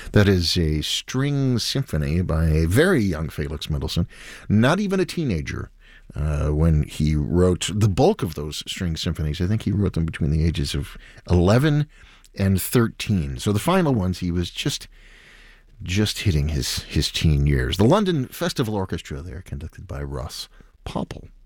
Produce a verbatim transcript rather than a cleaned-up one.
That is a string symphony by a very young Felix Mendelssohn, not even a teenager uh, when he wrote the bulk of those string symphonies. I think he wrote them between the ages of eleven and thirteen. So the final ones, he was just just hitting his, his teen years. The London Festival Orchestra there, conducted by Ross Popple.